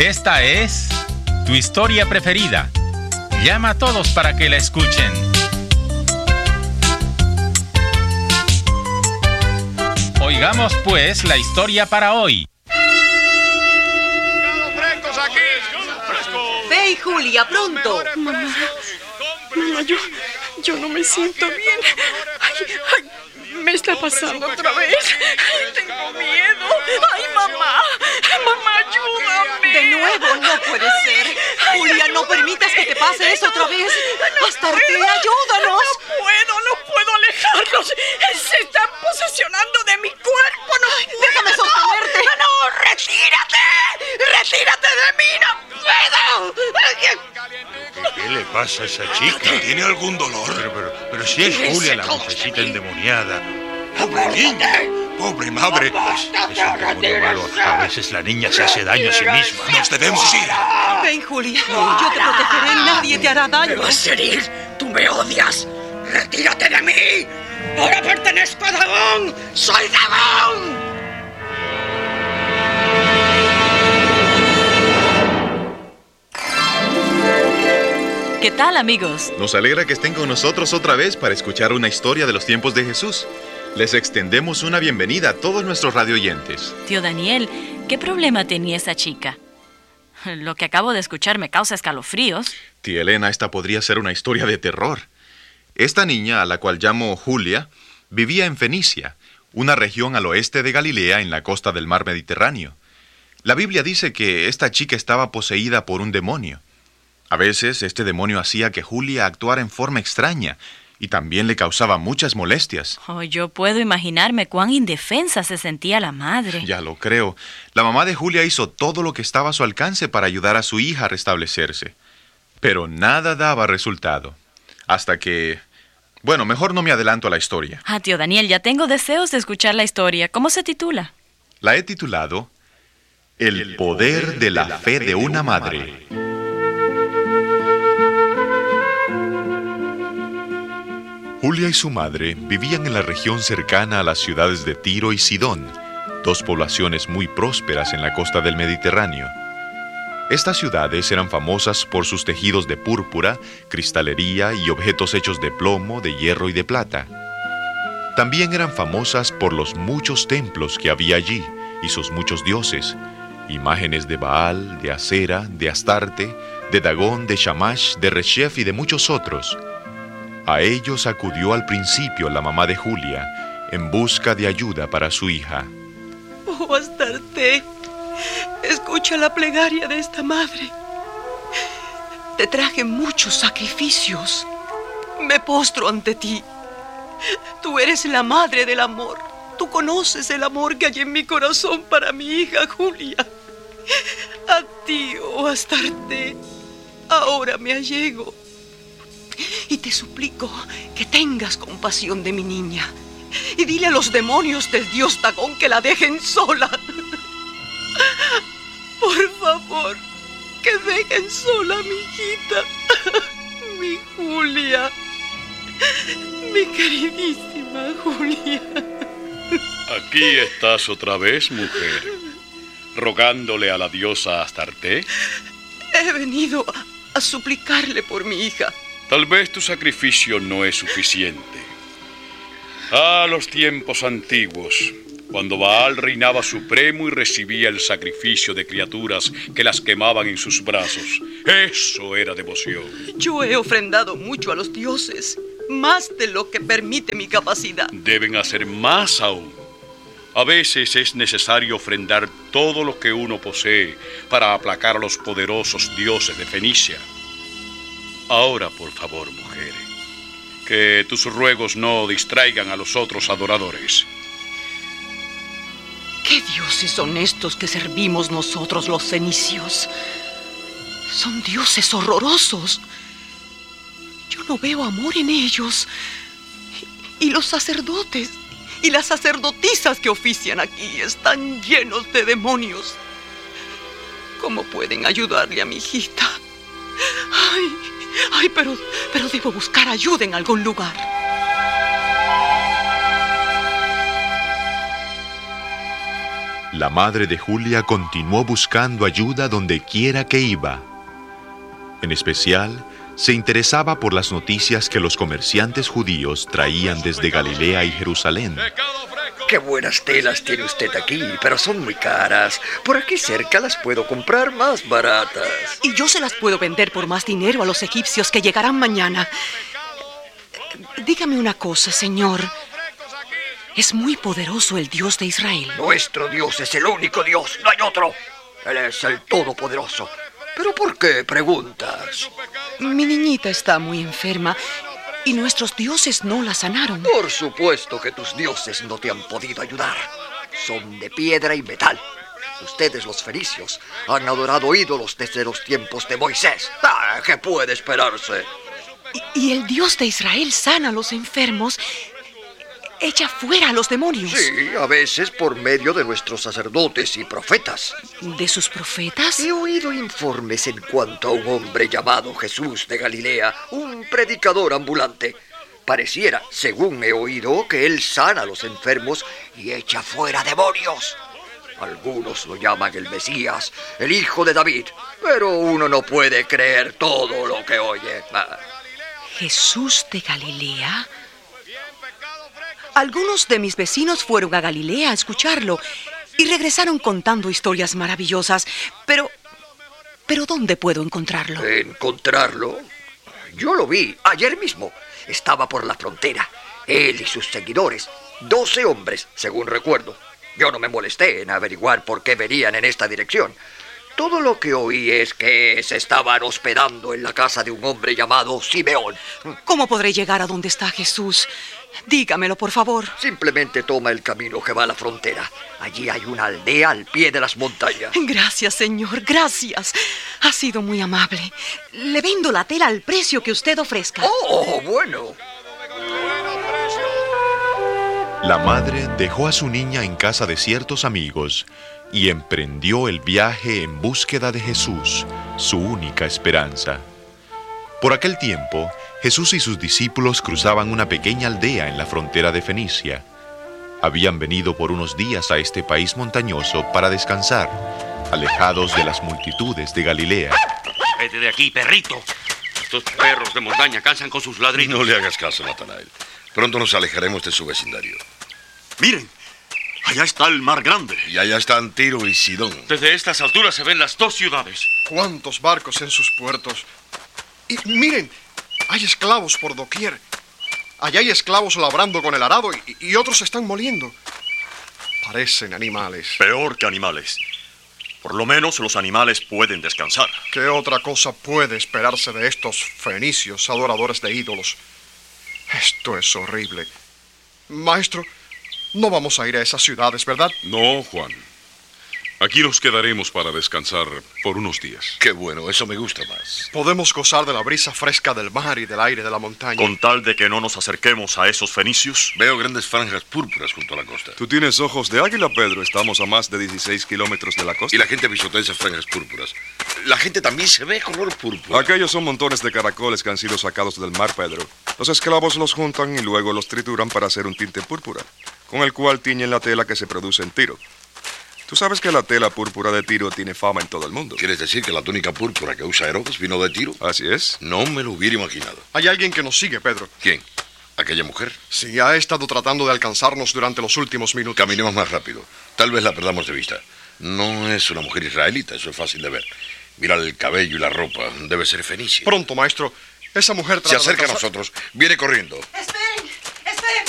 Esta es tu historia preferida. Llama a todos para que la escuchen. Oigamos pues la historia para hoy. Ve, Julia, pronto. Mamá, yo no me siento bien. Ay, me está pasando otra vez. Ay, tengo miedo. Ay, mamá, ayúdame. De nuevo, no puede ser. Julia, no permitas que te pase eso otra vez. Astarte, ayúdanos. No puedo alejarlos. Se están posesionando de mi cuerpo. Déjame sostenerte. No, retírate de mí. No puedo. ¿Qué le pasa a esa chica? ¿Tiene algún dolor? Pero si es Julia, la muchachita endemoniada. ¡Pobre niña! ¡Pobre madre! Es un demonio malo. A veces la niña se hace daño a sí misma. ¡Nos debemos ir! Ven, Julia. Yo te protegeré. Nadie te hará daño. ¿Me vas a herir? ¡Tú me odias! ¡Retírate de mí! ¡Ahora pertenezco a Dagón! ¡Soy Dagón! ¿Qué tal, amigos? Nos alegra que estén con nosotros otra vez para escuchar una historia de los tiempos de Jesús. Les extendemos una bienvenida a todos nuestros radioyentes. Tío Daniel, ¿qué problema tenía esa chica? Lo que acabo de escuchar me causa escalofríos. Tía Elena, esta podría ser una historia de terror. Esta niña, a la cual llamo Julia, vivía en Fenicia, una región al oeste de Galilea en la costa del mar Mediterráneo. La Biblia dice que esta chica estaba poseída por un demonio. A veces este demonio hacía que Julia actuara en forma extraña y también le causaba muchas molestias. Yo puedo imaginarme cuán indefensa se sentía la madre. Ya lo creo. La mamá de Julia hizo todo lo que estaba a su alcance para ayudar a su hija a restablecerse. Pero nada daba resultado. Hasta que... Bueno, mejor no me adelanto a la historia. Tío Daniel, ya tengo deseos de escuchar la historia. ¿Cómo se titula? La he titulado El poder de la fe de una madre. Julia y su madre vivían en la región cercana a las ciudades de Tiro y Sidón, dos poblaciones muy prósperas en la costa del Mediterráneo. Estas ciudades eran famosas por sus tejidos de púrpura, cristalería y objetos hechos de plomo, de hierro y de plata. También eran famosas por los muchos templos que había allí y sus muchos dioses, imágenes de Baal, de Acera, de Astarte, de Dagón, de Shamash, de Reshef y de muchos otros. A ellos acudió al principio la mamá de Julia en busca de ayuda para su hija. Oh, Astarte, escucha la plegaria de esta madre. Te traje muchos sacrificios. Me postro ante ti. Tú eres la madre del amor. Tú conoces el amor que hay en mi corazón para mi hija Julia. A ti, oh Astarte, ahora me allego. Y te suplico que tengas compasión de mi niña. Y dile a los demonios del dios Dagón que la dejen sola. Por favor, que dejen sola a mi hijita. Mi Julia. Mi queridísima Julia. Aquí estás otra vez, mujer, rogándole a la diosa Astarte. He venido a suplicarle por mi hija. Tal vez tu sacrificio no es suficiente. Los tiempos antiguos, cuando Baal reinaba supremo y recibía el sacrificio de criaturas que las quemaban en sus brazos, eso era devoción. Yo he ofrendado mucho a los dioses, más de lo que permite mi capacidad. Deben hacer más aún. A veces es necesario ofrendar todo lo que uno posee para aplacar a los poderosos dioses de Fenicia. Ahora, por favor, mujer, que tus ruegos no distraigan a los otros adoradores. ¿Qué dioses son estos que servimos nosotros los fenicios? Son dioses horrorosos. Yo no veo amor en ellos. Y los sacerdotes y las sacerdotisas que ofician aquí están llenos de demonios. ¿Cómo pueden ayudarle a mi hijita? Pero debo buscar ayuda en algún lugar. La madre de Julia continuó buscando ayuda donde quiera que iba. En especial, se interesaba por las noticias que los comerciantes judíos traían desde Galilea y Jerusalén. Qué buenas telas tiene usted aquí, pero son muy caras. Por aquí cerca las puedo comprar más baratas. Y yo se las puedo vender por más dinero a los egipcios que llegarán mañana. Dígame una cosa, señor. Es muy poderoso el Dios de Israel. Nuestro Dios es el único Dios, no hay otro. Él es el Todopoderoso. ¿Pero por qué preguntas? Mi niñita está muy enferma y nuestros dioses no la sanaron. Por supuesto que tus dioses no te han podido ayudar. Son de piedra y metal. Ustedes, los fenicios, han adorado ídolos desde los tiempos de Moisés. ¿Qué puede esperarse? Y el Dios de Israel sana a los enfermos, echa fuera a los demonios. Sí, a veces por medio de nuestros sacerdotes y profetas. ¿De sus profetas? He oído informes en cuanto a un hombre llamado Jesús de Galilea, un predicador ambulante. Pareciera, según he oído, que él sana a los enfermos y echa fuera demonios. Algunos lo llaman el Mesías, el hijo de David, pero uno no puede creer todo lo que oye. ¿Jesús de Galilea? Algunos de mis vecinos fueron a Galilea a escucharlo y regresaron contando historias maravillosas. Pero ¿dónde puedo encontrarlo? ¿Encontrarlo? Yo lo vi ayer mismo. Estaba por la frontera. Él y sus seguidores. 12 hombres, según recuerdo. Yo no me molesté en averiguar por qué venían en esta dirección. Todo lo que oí es que se estaban hospedando en la casa de un hombre llamado Simeón. ¿Cómo podré llegar a donde está Jesús? Dígamelo, por favor. Simplemente toma el camino que va a la frontera. Allí hay una aldea al pie de las montañas. Gracias, señor, gracias. Ha sido muy amable. Le vendo la tela al precio que usted ofrezca. ¡Oh, bueno! La madre dejó a su niña en casa de ciertos amigos y emprendió el viaje en búsqueda de Jesús, su única esperanza. Por aquel tiempo, Jesús y sus discípulos cruzaban una pequeña aldea en la frontera de Fenicia. Habían venido por unos días a este país montañoso para descansar, alejados de las multitudes de Galilea. ¡Vete de aquí, perrito! Estos perros de montaña cansan con sus ladridos. No le hagas caso, Natanael. Pronto nos alejaremos de su vecindario. ¡Miren! Allá está el mar grande. Y allá están Tiro y Sidón. Desde estas alturas se ven las dos ciudades. ¿Cuántos barcos en sus puertos? Y miren, hay esclavos por doquier. Allá hay esclavos labrando con el arado y otros están moliendo. Parecen animales. Peor que animales. Por lo menos los animales pueden descansar. ¿Qué otra cosa puede esperarse de estos fenicios adoradores de ídolos? Esto es horrible. Maestro, no vamos a ir a esas ciudades, ¿verdad? No, Juan. Aquí nos quedaremos para descansar por unos días. Qué bueno, eso me gusta más. Podemos gozar de la brisa fresca del mar y del aire de la montaña. Con tal de que no nos acerquemos a esos fenicios. Veo grandes franjas púrpuras junto a la costa. Tú tienes ojos de águila, Pedro. Estamos a más de 16 kilómetros de la costa. Y la gente pisotea esas franjas púrpuras. La gente también se ve color púrpura. Aquellos son montones de caracoles que han sido sacados del mar, Pedro. Los esclavos los juntan y luego los trituran para hacer un tinte púrpura, con el cual tiñen la tela que se produce en Tiro. Tú sabes que la tela púrpura de Tiro tiene fama en todo el mundo. ¿Quieres decir que la túnica púrpura que usa Herodes vino de Tiro? Así es. No me lo hubiera imaginado. Hay alguien que nos sigue, Pedro. ¿Quién? ¿Aquella mujer? Sí, ha estado tratando de alcanzarnos durante los últimos minutos. Caminemos más rápido. Tal vez la perdamos de vista. No es una mujer israelita, eso es fácil de ver. Mira el cabello y la ropa. Debe ser fenicia. Pronto, maestro. Esa mujer se acerca a nosotros. Viene corriendo. ¡Espera!